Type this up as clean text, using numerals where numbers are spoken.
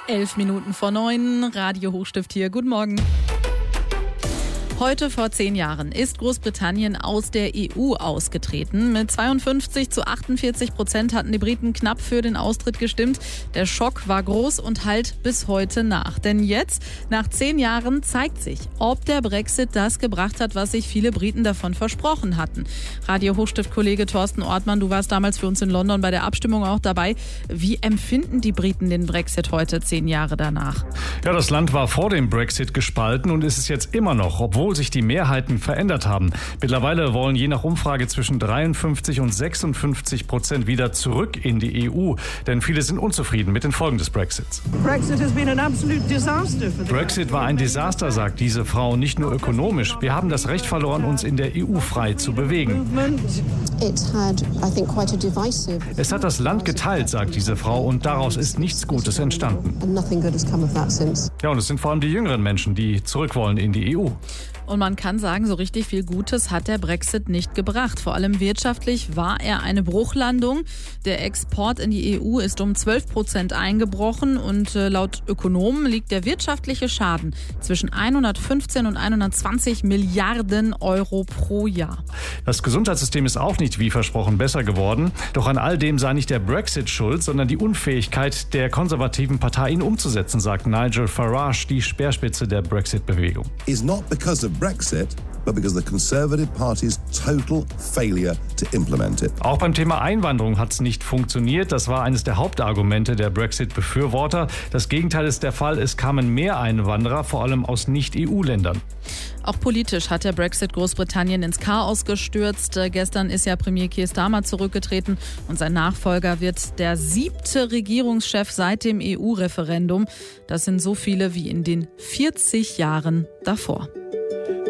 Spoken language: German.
8:11, Radio Hochstift hier. Guten Morgen. Heute vor 10 Jahren ist Großbritannien aus der EU ausgetreten. Mit 52-48% hatten die Briten knapp für den Austritt gestimmt. Der Schock war groß und hallt bis heute nach. Denn jetzt, nach 10 Jahren, zeigt sich, ob der Brexit das gebracht hat, was sich viele Briten davon versprochen hatten. Radio Hochstift-Kollege Thorsten Ortmann, du warst damals für uns in London bei der Abstimmung auch dabei. Wie empfinden die Briten den Brexit heute, 10 Jahre danach? Ja, das Land war vor dem Brexit gespalten und ist es jetzt immer noch, obwohl sich die Mehrheiten verändert haben. Mittlerweile wollen je nach Umfrage zwischen 53 und 56% wieder zurück in die EU. Denn viele sind unzufrieden mit den Folgen des Brexits. Brexit war ein Desaster, sagt diese Frau, nicht nur ökonomisch. Wir haben das Recht verloren, uns in der EU frei zu bewegen. Es hat das Land geteilt, sagt diese Frau, und daraus ist nichts Gutes entstanden. Ja, und es sind vor allem die jüngeren Menschen, die zurück wollen in die EU. Und man kann sagen, so richtig viel Gutes hat der Brexit nicht gebracht. Vor allem wirtschaftlich war er eine Bruchlandung. Der Export in die EU ist um 12% eingebrochen und laut Ökonomen liegt der wirtschaftliche Schaden zwischen 115 und 120 Milliarden Euro pro Jahr. Das Gesundheitssystem ist auch nicht wie versprochen besser geworden. Doch an all dem sei nicht der Brexit schuld, sondern die Unfähigkeit der konservativen Partei, ihn umzusetzen, sagt Nigel Farage, die Speerspitze der Brexit-Bewegung. Is not because of Brexit, but because the Conservative Party's total failure to implement it. Auch beim Thema Einwanderung hat es nicht funktioniert. Das war eines der Hauptargumente der Brexit-Befürworter. Das Gegenteil ist der Fall. Es kamen mehr Einwanderer, vor allem aus Nicht-EU-Ländern. Auch politisch hat der Brexit Großbritannien ins Chaos gestürzt. Gestern ist ja Premier Keir Starmer zurückgetreten und sein Nachfolger wird der 7. Regierungschef seit dem EU-Referendum. Das sind so viele wie in den 40 Jahren davor.